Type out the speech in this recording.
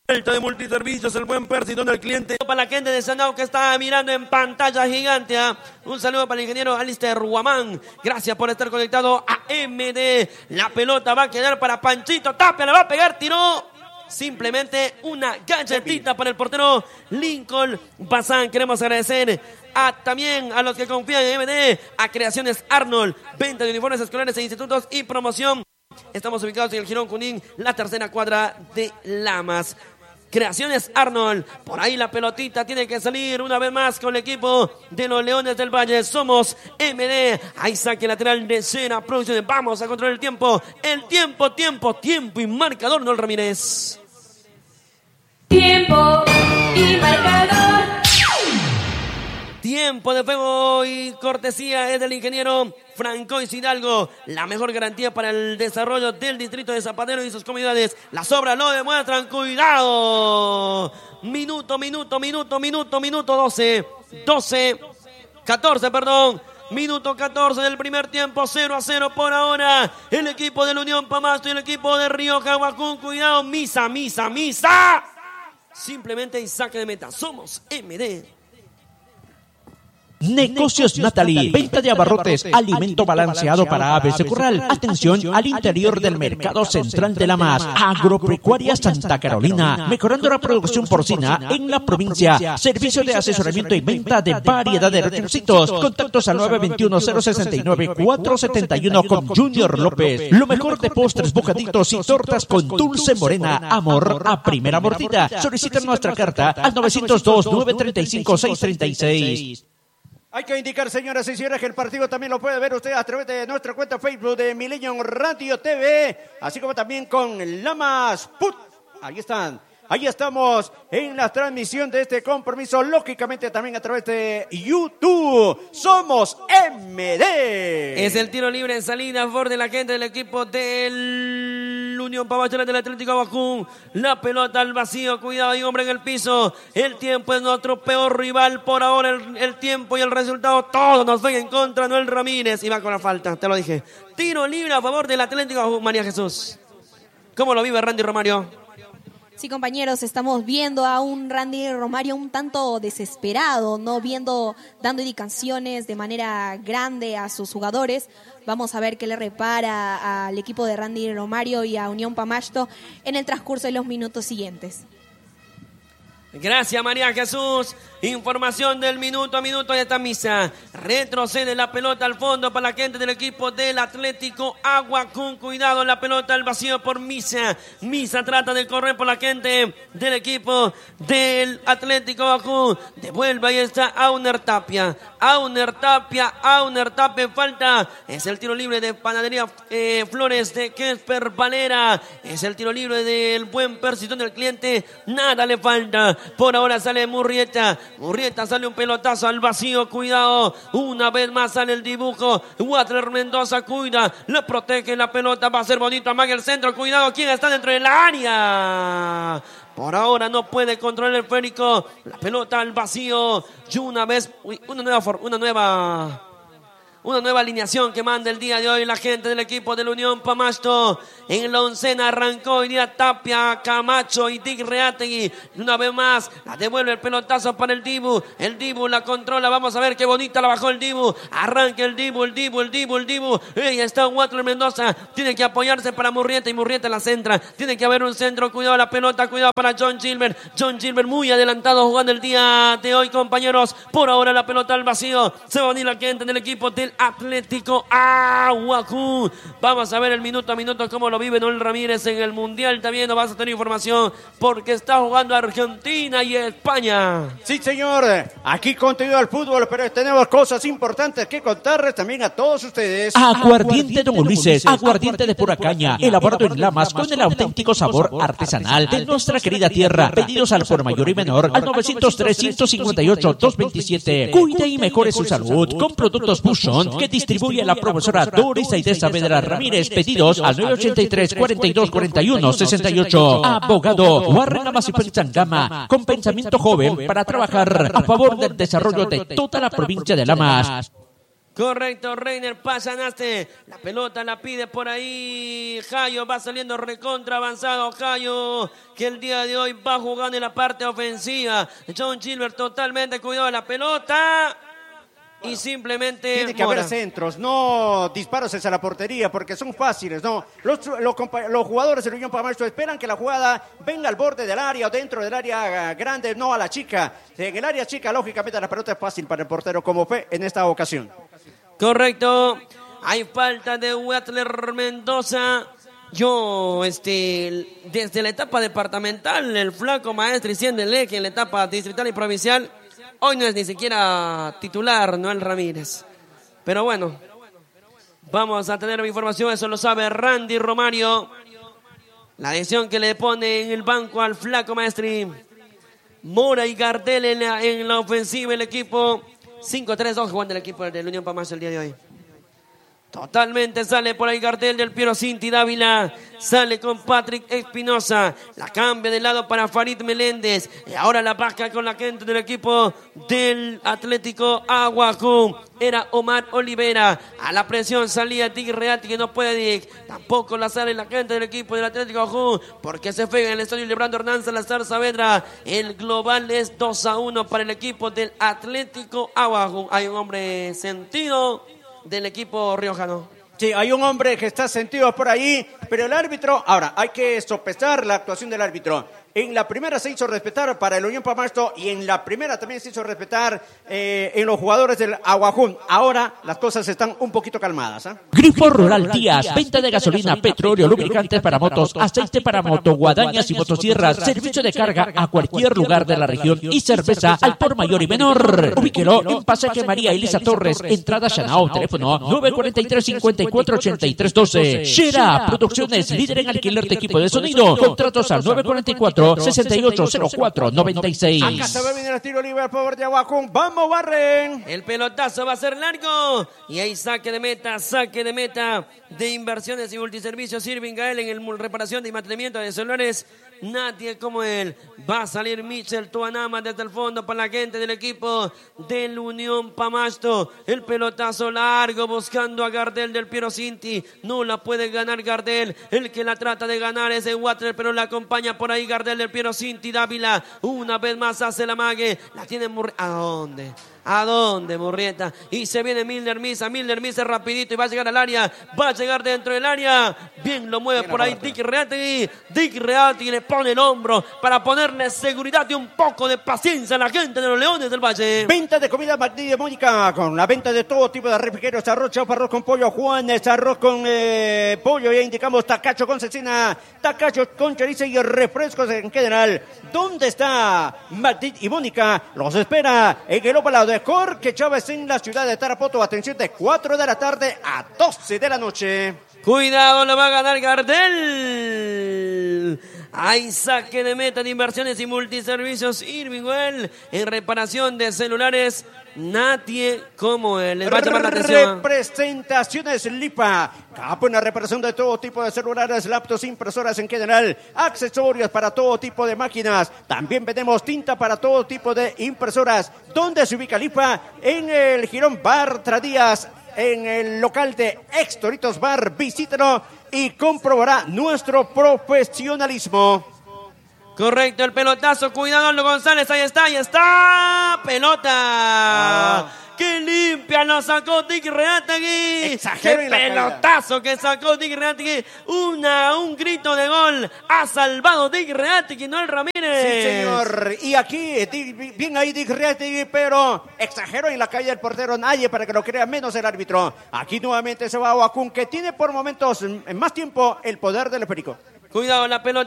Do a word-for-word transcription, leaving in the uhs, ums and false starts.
Vuelta de multiservicios, el buen Persitón del cliente. Para la gente de Sanao que está mirando en pantalla gigante. ¿eh? Un saludo para el ingeniero Alister Guamán. Gracias por estar conectado a M D. La pelota va a quedar para Panchito Tapia. Le va a pegar, tiró. Simplemente una galletita para el portero Lincoln Bazán. Queremos agradecer a, también a los que confían en M D, a Creaciones Arnold, venta de uniformes escolares e institutos y promoción. Estamos ubicados en el Girón Junín, la tercera cuadra de Lamas. Creaciones Arnold, por ahí la pelotita tiene que salir una vez más con el equipo de los Leones del Valle. Somos M D, ahí saque lateral de Sena Producciones. Vamos a controlar el tiempo, el tiempo, tiempo, tiempo y marcador, Noel Ramírez. Tiempo y marcador. Tiempo de fuego y cortesía es del ingeniero Francois Hidalgo. La mejor garantía para el desarrollo del distrito de Zapatero y sus comunidades. Las obras lo demuestran. ¡Cuidado! Minuto, minuto, minuto, minuto, minuto doce. doce, catorce, perdón. Minuto catorce del primer tiempo. cero a cero por ahora. El equipo de la Unión Pamasto y el equipo de Río Jaguacún. Cuidado. Misa, misa, misa. Simplemente y saque de meta. Somos M D. Negocios Natalie, venta de abarrotes, alimento balanceado para aves de corral. Atención al interior del mercado central de Lamas. Agropecuaria Santa Carolina, mejorando la producción porcina en la provincia. Servicio de asesoramiento y venta de variedad de requisitos. Contactos al nueve dos uno, cero seis nueve, cuatro siete uno con Junior López. Lo mejor de postres, bocaditos y tortas con dulce morena. Amor a primera mordida. Solicita nuestra carta al nueve cero dos, nueve tres cinco, seis tres seis. Hay que indicar, señoras y señores, que el partido también lo puede ver usted a través de nuestra cuenta Facebook de Millennium Radio T V, así como también con Lamas Put. Ahí están. Ahí estamos en la transmisión de este compromiso, lógicamente también a través de YouTube. Somos M D. Es el tiro libre en salida a favor de la gente del equipo del Unión Pamachona del Atlético Abacún. La pelota al vacío, cuidado, hay hombre en el piso. El tiempo es nuestro peor rival por ahora. El, el tiempo y el resultado, todo nos fue en contra. Noel Ramírez y va con la falta, te lo dije. Tiro libre a favor del Atlético Abacún, María Jesús. ¿Cómo lo vive Randy Romario? Sí, compañeros, estamos viendo a un Randy Romario un tanto desesperado, no viendo, dando indicaciones de manera grande a sus jugadores. Vamos a ver qué le repara al equipo de Randy Romario y a Unión Pamasto en el transcurso de los minutos siguientes. Gracias, María Jesús. Información del minuto a minuto de esta misa. Retrocede la pelota al fondo para la gente del equipo del Atlético Aguacún. Cuidado, la pelota al vacío por Misa. Misa trata de correr por la gente del equipo del Atlético Aguacún. Devuelve, ahí está Auner Tapia. Auner Tapia, Auner Tapia. Falta. Es el tiro libre de Panadería eh, Flores de Kesper Valera. Es el tiro libre del buen Persitón del cliente. Nada le falta. Por ahora sale Murrieta. Murrieta sale un pelotazo al vacío. Cuidado. Una vez más sale el dibujo. Water Mendoza cuida. Le protege la pelota. Va a ser bonito. Amaga el centro. Cuidado. ¿Quién está dentro del área? Por ahora no puede controlar el Férico. La pelota al vacío. Y una vez. Uy, una nueva. Una nueva. Una nueva alineación que manda el día de hoy la gente del equipo de la Unión Pamasto. En la oncena arrancó hoy día Tapia, Camacho y Dick Reategui. Una vez más, la devuelve el pelotazo para el Dibu. El Dibu la controla. Vamos a ver qué bonita la bajó el Dibu. Arranca el Dibu, el Dibu, el Dibu, el Dibu. Ahí está Water Mendoza. Tiene que apoyarse para Murrieta y Murrieta la centra. Tiene que haber un centro. Cuidado la pelota. Cuidado para John Gilbert. John Gilbert muy adelantado jugando el día de hoy, compañeros. Por ahora la pelota al vacío. Se va a venir la gente del equipo del Atlético Aguacún. Vamos a ver el minuto a minuto cómo lo vive Noel Ramírez en el Mundial. También nos vas a tener información porque está jugando Argentina y España. Sí, señor. Aquí continúa el fútbol, pero tenemos cosas importantes que contarles también a todos ustedes. Aguardiente Don Ulises, aguardiente de pura caña, elaborado en Lamas con el auténtico sabor artesanal de nuestra querida tierra. Pedidos al por mayor y menor al nueve cero tres, uno cinco ocho, dos dos siete. Cuide y mejore su salud con productos Bushon que distribuye la profesora Doris Aide Saavedra Ramírez. Pedidos al nueve ocho tres, cuarenta y dos, cuarenta y uno, sesenta y ocho. Abogado Warren Amasipel Sangama, con pensamiento joven para trabajar a favor del desarrollo de toda la provincia de Lamas. Correcto, Reiner pasa Naste. La pelota la pide por ahí. Jayo va saliendo recontra avanzado. Jayo que el día de hoy va jugando en la parte ofensiva. John Gilbert totalmente cuidado de la pelota. Y simplemente tiene que Mora. haber centros, no disparos hacia la portería, porque son fáciles, ¿no? Los, los, los jugadores del Unión Pamacho esperan que la jugada venga al borde del área o dentro del área grande, no a la chica. En el área chica, lógicamente, la pelota es fácil para el portero, como fue en esta ocasión. Correcto. Hay falta de Wettler Mendoza. Yo, este, desde la etapa departamental, el flaco maestro y siendo el eje en la etapa distrital y provincial, hoy no es ni siquiera titular Noel Ramírez. Pero bueno, vamos a tener información, eso lo sabe Randy Romario. La decisión que le pone en el banco al flaco maestri. Mora y Gardel en la, en la ofensiva, el equipo cinco tres dos jugando el equipo del Unión Pamacho el día de hoy. Totalmente sale por ahí Gardel del Piero Cinti Dávila. Sale con Patrick Espinosa. La cambia de lado para Farid Meléndez. Y ahora la baja con la gente del equipo del Atlético Aguajún. Era Omar Olivera. A la presión salía Dick Reati, que no puede Dick. Tampoco la sale la gente del equipo del Atlético Aguajún. Porque se pega en el estadio Lebrando Hernán Salazar Saavedra. El global es dos a uno para el equipo del Atlético Aguajún. Hay un hombre sentido del equipo riojano. Sí, hay un hombre que está sentido por ahí, pero el árbitro, ahora, hay que sopesar la actuación del árbitro. En la primera se hizo respetar para el Unión Pamacho y en la primera también se hizo respetar eh, en los jugadores del Aguajún. Ahora las cosas están un poquito calmadas. ¿eh? Grifo Rural Díaz, venta de gasolina, petróleo, lubricantes para motos, aceite para moto, guadañas y motosierras, servicio de carga a cualquier lugar de la región y cerveza al por mayor y menor. Ubíquelo en Pasaje María Elisa Torres, entrada Chanao, teléfono nueve cuatro tres, cinco cuatro, ocho tres uno dos. Shera Producciones, líder en alquiler de equipo de sonido. Contratos al nueve cuatro cuatro, sesenta y ocho cero cuatro noventa y seis. Acá se va a venir el tiro libre al poder de Aguajún. ¡Vamos, Barren! El pelotazo va a ser largo. Y ahí saque de meta, saque de meta de Inversiones y Multiservicios Irving Gael en el reparación de y mantenimiento de celulares. Nadie como él. Va a salir Michel Tuanama desde el fondo para la gente del equipo del Unión Pamacho. El pelotazo largo buscando a Gardel del Piero Cinti. No la puede ganar Gardel. El que la trata de ganar es el Water, pero la acompaña por ahí Gardel del Piero Cinti Dávila. Una vez más hace la mague. La tiene Murrieta. ¿A dónde? ¿A dónde, Murrieta? Y se viene Milner Misa. Milner Misa rapidito y va a llegar al área. Va a llegar dentro del área. Bien lo mueve por ahí Dick Reati. Dick Reati le pone el hombro para ponerle seguridad y un poco de paciencia a la gente de los Leones del Valle. Venta de comida Martí Mónica, con la venta de todo tipo de refrigerios, arroz, chaufa, arroz con pollo, Juanes, arroz con eh, pollo, ya indicamos tacacho con cecina, tacacho con chorizo y refrescos en general. ¿Dónde está Martí y Mónica? Los espera en el óvalo de Jorge Chávez en la ciudad de Tarapoto. Atención, de cuatro de la tarde a doce de la noche. Cuidado, lo va a ganar Gardel. Hay saque de meta de Inversiones y Multiservicios Irving Well en reparación de celulares. Nadie como él. Les va a llamar la atención. Representaciones Lipa. Capo en la reparación de todo tipo de celulares, laptops, impresoras en general, accesorios para todo tipo de máquinas. También vendemos tinta para todo tipo de impresoras. ¿Dónde se ubica Lipa? En el Girón Bar Tradías, en el local de Ex Toritos Bar. Visítalo y comprobará nuestro profesionalismo. Correcto, el pelotazo, cuidado, Lo González, ahí está, ahí está, pelota. Ah. ¡Qué limpia lo sacó Dick Reategui! Exagero ¡Qué en la pelotazo que sacó Dick Reategui! Una, un grito de gol. Ha salvado Dick Reategui, Noel Ramírez. Sí, señor. Y aquí, bien ahí Dick Reategui, pero exagero en la calle del portero. Nadie para que lo crea, menos el árbitro. Aquí nuevamente se va a Aguajún, que tiene por momentos, en más tiempo, el poder del esférico. Cuidado, la pelota.